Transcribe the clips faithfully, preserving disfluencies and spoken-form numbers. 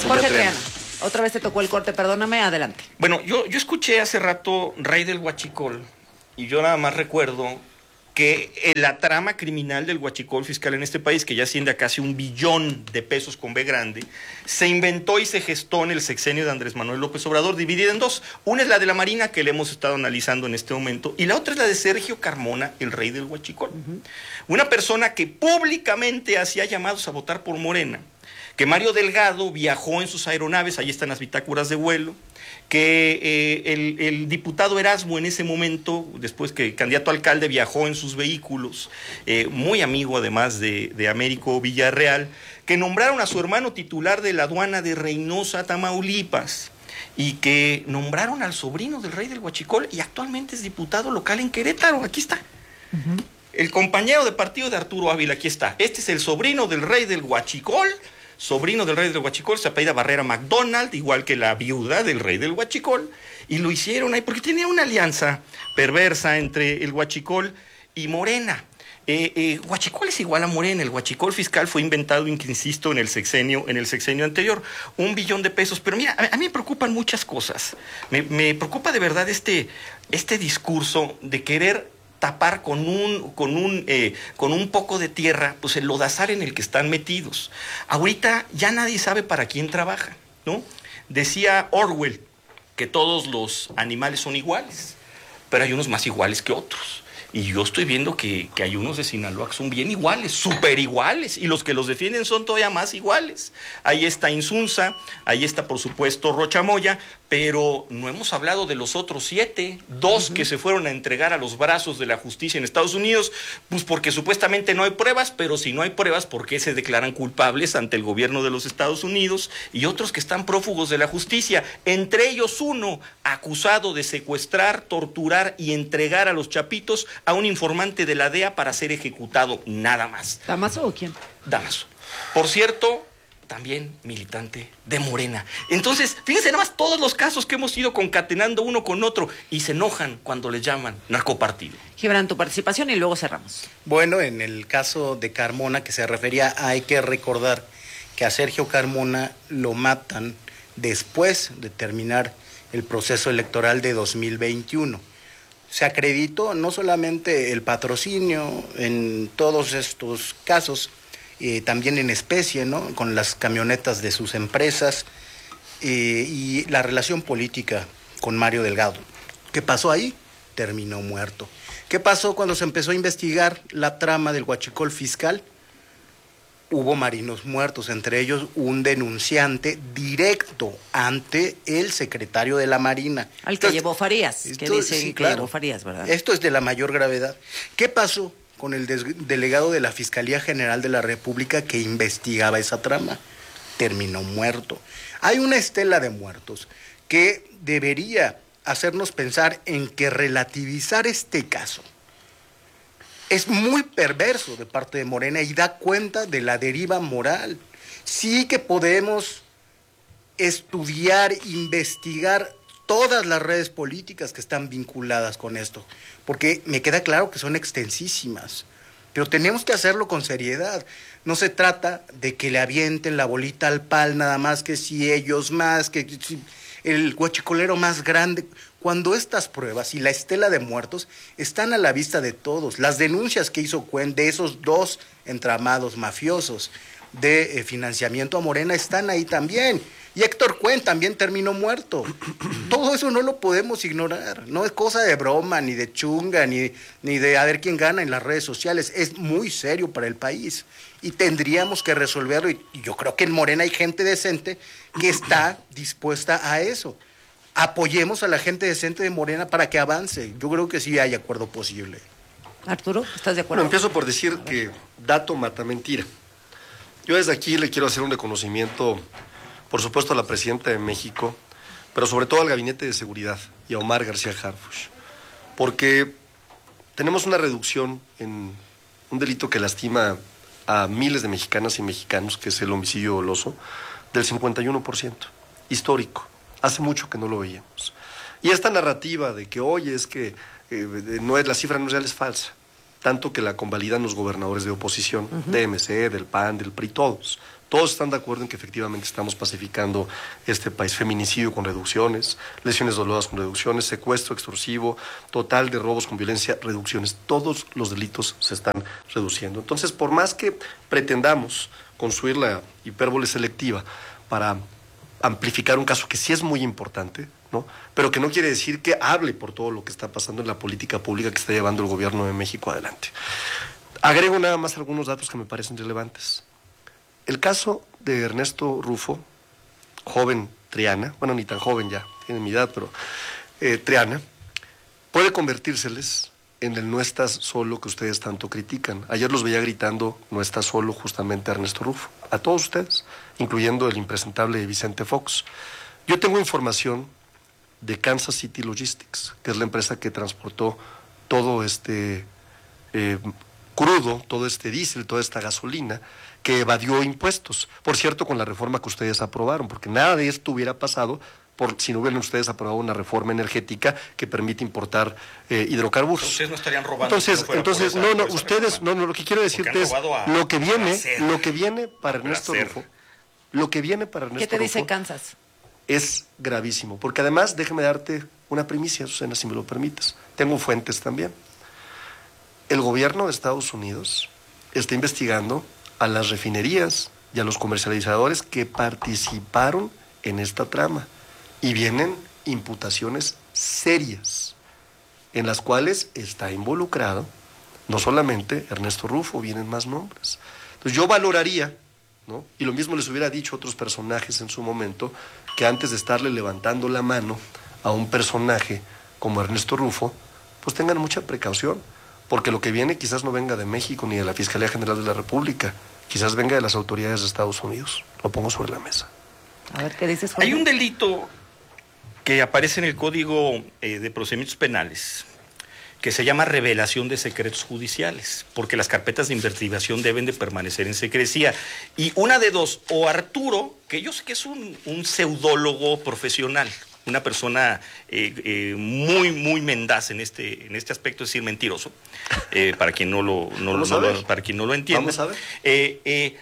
Jorge Triana, otra vez te tocó el corte, perdóname, adelante. Bueno, yo, yo escuché hace rato Rey del Huachicol y yo nada más recuerdo que la trama criminal del huachicol fiscal en este país, que ya asciende a casi un billón de pesos con B grande, se inventó y se gestó en el sexenio de Andrés Manuel López Obrador, dividida en dos. Una es la de la Marina, que le hemos estado analizando en este momento, y la otra es la de Sergio Carmona, el rey del huachicol. Uh-huh. Una persona que públicamente hacía llamados a votar por Morena, que Mario Delgado viajó en sus aeronaves, ahí están las bitácoras de vuelo, que eh, el, el diputado Erasmo en ese momento, después que candidato a alcalde, viajó en sus vehículos, eh, muy amigo además de, de Américo Villarreal, que nombraron a su hermano titular de la aduana de Reynosa, Tamaulipas, y que nombraron al sobrino del rey del huachicol y actualmente es diputado local en Querétaro, aquí está. Uh-huh. El compañero de partido de Arturo Ávila, aquí está. Este es el sobrino del rey del huachicol, sobrino del rey del huachicol, se apellida Barrera McDonald, igual que la viuda del rey del huachicol, y lo hicieron ahí porque tenía una alianza perversa entre el huachicol y Morena. Eh, eh, huachicol es igual a Morena, el huachicol fiscal fue inventado, insisto, en el sexenio, en el sexenio anterior, un billón de pesos, pero mira, a, a mí me preocupan muchas cosas, me, me preocupa de verdad este, este discurso de querer tapar con un, con un, eh, con un poco de tierra, pues el lodazal en el que están metidos. Ahorita ya nadie sabe para quién trabaja, ¿no? Decía Orwell que todos los animales son iguales, pero hay unos más iguales que otros. Y yo estoy viendo que, que hay unos de Sinaloa que son bien iguales, súper iguales, y los que los defienden son todavía más iguales. Ahí está Insunza, ahí está por supuesto Rocha Moya, pero no hemos hablado de los otros siete, dos uh-huh. que se fueron a entregar a los brazos de la justicia en Estados Unidos, pues porque supuestamente no hay pruebas, pero si no hay pruebas, ¿por qué se declaran culpables ante el gobierno de los Estados Unidos? Y otros que están prófugos de la justicia, entre ellos uno acusado de secuestrar, torturar y entregar a los chapitos a un informante de la D E A para ser ejecutado, nada más. ¿Damaso o quién? Damaso. Por cierto, también militante de Morena. Entonces, fíjense nada más todos los casos que hemos ido concatenando uno con otro y se enojan cuando les llaman narcopartido. Gibran, tu participación y luego cerramos. Bueno, en el caso de Carmona que se refería, hay que recordar que a Sergio Carmona lo matan después de terminar el proceso electoral de dos mil veintiuno. Se acreditó no solamente el patrocinio en todos estos casos, eh, también en especie, ¿no? Con las camionetas de sus empresas eh, y la relación política con Mario Delgado. ¿Qué pasó ahí? Terminó muerto. ¿Qué pasó cuando se empezó a investigar la trama del huachicol fiscal? Hubo marinos muertos, entre ellos un denunciante directo ante el secretario de la Marina. Al que esto, llevó Farías, que dice sí, que claro. llevó Farías, ¿verdad? Esto es de la mayor gravedad. ¿Qué pasó con el delegado de la Fiscalía General de la República que investigaba esa trama? Terminó muerto. Hay una estela de muertos que debería hacernos pensar en que relativizar este caso es muy perverso de parte de Morena y da cuenta de la deriva moral. Sí que podemos estudiar, investigar todas las redes políticas que están vinculadas con esto, porque me queda claro que son extensísimas, pero tenemos que hacerlo con seriedad. No se trata de que le avienten la bolita al pal nada más, que si ellos más, que si el huachicolero más grande, cuando estas pruebas y la estela de muertos están a la vista de todos. Las denuncias que hizo Cuen de esos dos entramados mafiosos de eh, financiamiento a Morena están ahí también. Y Héctor Cuen también terminó muerto. Todo eso no lo podemos ignorar. No es cosa de broma, ni de chunga, ni, ni de a ver quién gana en las redes sociales. Es muy serio para el país y tendríamos que resolverlo. Y, y yo creo que en Morena hay gente decente que está dispuesta a eso. Apoyemos a la gente decente de Morena para que avance. Yo creo que sí hay acuerdo posible. Arturo, ¿estás de acuerdo? Bueno, empiezo por decir que dato mata mentira. Yo desde aquí le quiero hacer un reconocimiento, por supuesto, a la presidenta de México, pero sobre todo al Gabinete de Seguridad y a Omar García Harfuch, porque tenemos una reducción en un delito que lastima a miles de mexicanas y mexicanos, que es el homicidio doloso, del cincuenta y uno por ciento, histórico. Hace mucho que no lo veíamos. Y esta narrativa de que, oye, es que eh, no es, la cifra no es real, es falsa. Tanto que la convalidan los gobernadores de oposición, uh-huh. de M C, del P A N, del P R I, todos. Todos están de acuerdo en que efectivamente estamos pacificando este país. Feminicidio con reducciones, lesiones dolorosas con reducciones, secuestro extorsivo, total de robos con violencia, reducciones. Todos los delitos se están reduciendo. Entonces, por más que pretendamos construir la hipérbole selectiva para amplificar un caso que sí es muy importante, ¿no?, pero que no quiere decir que hable por todo lo que está pasando en la política pública que está llevando el gobierno de México adelante. Agrego nada más algunos datos que me parecen relevantes. El caso de Ernesto Rufo, joven Triana, bueno, ni tan joven ya, tiene mi edad, pero eh, Triana, puede convertírseles en el no estás solo que ustedes tanto critican. Ayer los veía gritando no estás solo justamente a Ernesto Rufo, a todos ustedes, incluyendo el impresentable Vicente Fox. Yo tengo información de Kansas City Logistics, que es la empresa que transportó todo este eh, crudo, todo este diésel, toda esta gasolina, que evadió impuestos. Por cierto, con la reforma que ustedes aprobaron, porque nada de esto hubiera pasado por si no hubieran ustedes aprobado una reforma energética que permite importar eh, hidrocarburos. Ustedes no estarían robando. Entonces, no entonces esa, no, no, ustedes, no, no, lo que quiero decirte es a, lo que viene, lo que viene para Ernesto Rufo, lo que viene para Ernesto ¿Qué te dice Rufo Kansas? Es gravísimo, porque además, déjame darte una primicia, Susana, si me lo permites. Tengo fuentes también. El gobierno de Estados Unidos está investigando a las refinerías y a los comercializadores que participaron en esta trama. Y vienen imputaciones serias, en las cuales está involucrado no solamente Ernesto Rufo, vienen más nombres. Entonces yo valoraría, ¿no?, y lo mismo les hubiera dicho a otros personajes en su momento, que antes de estarle levantando la mano a un personaje como Ernesto Rufo, pues tengan mucha precaución, porque lo que viene quizás no venga de México ni de la Fiscalía General de la República, quizás venga de las autoridades de Estados Unidos. Lo pongo sobre la mesa. A ver, ¿qué dices, Juan? Hay un delito que aparece en el Código eh, de Procedimientos Penales, que se llama revelación de secretos judiciales, porque las carpetas de investigación deben de permanecer en secrecía. Y una de dos, o Arturo, que yo sé que es un, un pseudólogo profesional, una persona eh, eh, muy, muy mendaz en este, en este aspecto, es decir, mentiroso, eh, para quien no lo, no, no lo, para quien no lo entienda. Vamos a ver. Eh, eh,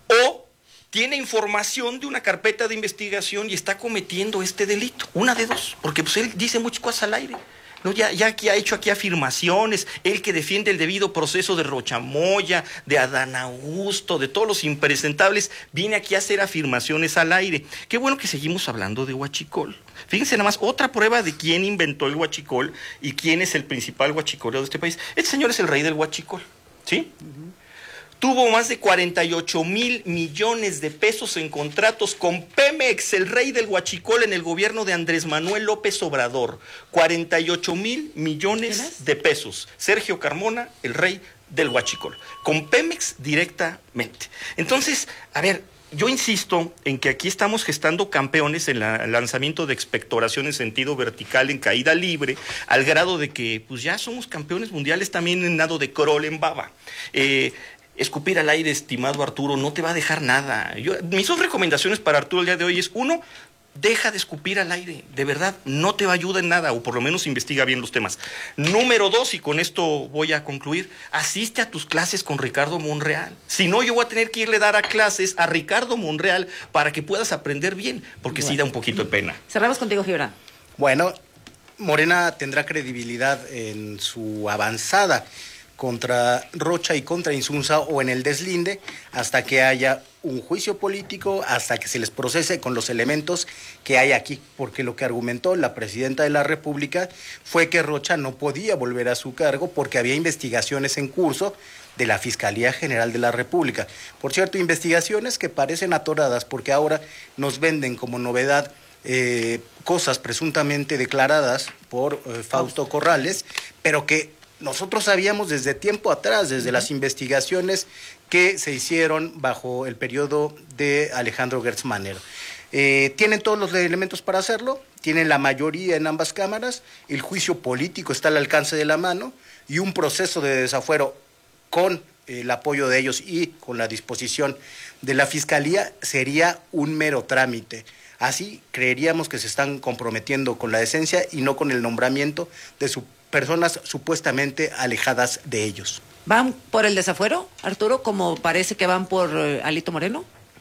o tiene información de una carpeta de investigación y está cometiendo este delito. Una de dos, porque pues él dice muchas cosas al aire. No, ya, ya que ha hecho aquí afirmaciones, él que defiende el debido proceso de Rocha Moya, de Adán Augusto, de todos los impresentables, viene aquí a hacer afirmaciones al aire. Qué bueno que seguimos hablando de huachicol. Fíjense nada más, otra prueba de quién inventó el huachicol y quién es el principal huachicolero de este país. Este señor es el rey del huachicol, ¿sí? Uh-huh. Tuvo más de cuarenta y ocho mil millones de pesos en contratos con Pemex, el rey del huachicol en el gobierno de Andrés Manuel López Obrador. cuarenta y ocho mil millones de pesos. Sergio Carmona, el rey del huachicol. Con Pemex directamente. Entonces, a ver, yo insisto en que aquí estamos gestando campeones en la, el lanzamiento de expectoración en sentido vertical en caída libre, al grado de que pues ya somos campeones mundiales también en nado de crawl en baba. Eh... Escupir al aire, estimado Arturo, no te va a dejar nada. Yo, mis dos recomendaciones para Arturo el día de hoy es, uno, deja de escupir al aire. De verdad, no te va a ayudar en nada, o por lo menos investiga bien los temas. Número dos, y con esto voy a concluir, asiste a tus clases con Ricardo Monreal. Si no, yo voy a tener que irle a dar a clases a Ricardo Monreal para que puedas aprender bien, porque bueno, sí da un poquito de pena. Cerramos contigo, Gibran. Bueno, Morena tendrá credibilidad en su avanzada contra Rocha y contra Insunza o en el deslinde hasta que haya un juicio político, hasta que se les procese con los elementos que hay aquí, porque lo que argumentó la presidenta de la República fue que Rocha no podía volver a su cargo porque había investigaciones en curso de la Fiscalía General de la República. Por cierto, investigaciones que parecen atoradas porque ahora nos venden como novedad eh, cosas presuntamente declaradas por eh, Fausto Corrales, pero que nosotros sabíamos desde tiempo atrás, desde las investigaciones que se hicieron bajo el periodo de Alejandro Gertz Manero. Eh, tienen todos los elementos para hacerlo, tienen la mayoría en ambas cámaras, el juicio político está al alcance de la mano y un proceso de desafuero con el apoyo de ellos y con la disposición de la Fiscalía sería un mero trámite. Así creeríamos que se están comprometiendo con la decencia y no con el nombramiento de su personas supuestamente alejadas de ellos. ¿Van por el desafuero, Arturo, como parece que van por eh, Alito Moreno?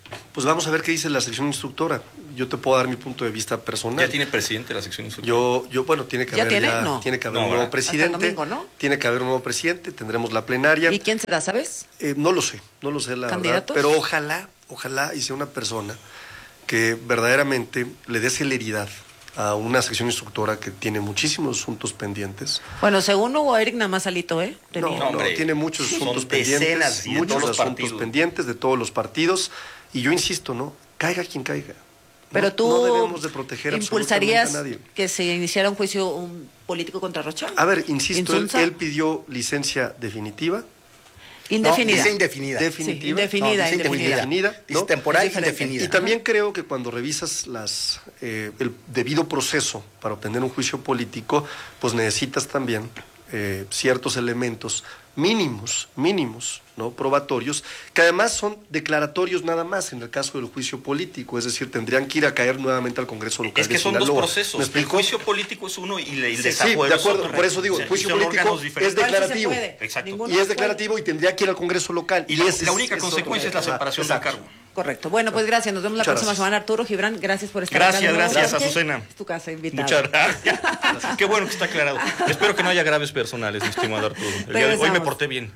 Pues vamos a ver qué dice la sección instructora. Yo te puedo dar mi punto de vista personal. ¿Ya tiene presidente la sección instructora? Yo, yo bueno, tiene que ¿Ya haber tiene? ya- No. tiene que haber No, un nuevo ¿verdad? presidente. Hasta el domingo, ¿no? Tiene que haber un nuevo presidente, tendremos la plenaria. ¿Y quién será, sabes? Eh, no lo sé, no lo sé la verdad. ¿Candidatos? Pero ojalá, ojalá y sea una persona que verdaderamente le dé celeridad a una sección instructora que tiene muchísimos asuntos pendientes. Bueno, según Hugo Eric, nada más salito, ¿eh? No, Tenía. no, hombre, tiene muchos son asuntos decenas pendientes, y de muchos todos los asuntos partidos. pendientes de todos los partidos. Y yo insisto, ¿no? Caiga quien caiga. Pero No- tú no debemos de proteger impulsarías absolutamente a nadie. que se iniciara un juicio un político contra Rocha. A ver, insisto, él, ¿Insulsa? él pidió licencia definitiva. Indefinida. No, dice indefinida. Definitiva. Sí, indefinida, No, dice indefinida. indefinida, Dice ¿no? temporal Es diferente. indefinida. Y también creo que cuando revisas las eh, el debido proceso para obtener un juicio político, pues necesitas también eh, ciertos elementos mínimos, mínimos, ¿no? Probatorios, que además son declaratorios nada más en el caso del juicio político, es decir, tendrían que ir a caer nuevamente al Congreso local Es que de son dos Sinaloa. procesos. ¿Me El explico? juicio político es uno y le- el Sí, desafuero sí, de es acuerdo, otro. por eso digo, O sea, el juicio son político órganos es diferentes. ¿Cuál sí se declarativo. puede? Exacto. Ninguno Y es puede. declarativo y tendría que ir al Congreso local. Y la, ese la es- única es consecuencia otro- es la separación Exacto. del cargo. Correcto. Bueno, pues gracias. Nos vemos la Muchas próxima gracias. semana. Arturo Gibran, gracias por estar Gracias, acá. de nuevo. gracias, ¿Sabes qué? Azucena. Es tu casa, invitado. Muchas gracias. Qué bueno que está aclarado. Espero que no haya graves personales, mi estimado Arturo. El día de hoy me Regresamos. porté bien.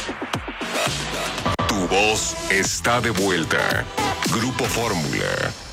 Tu voz está de vuelta. Grupo Fórmula.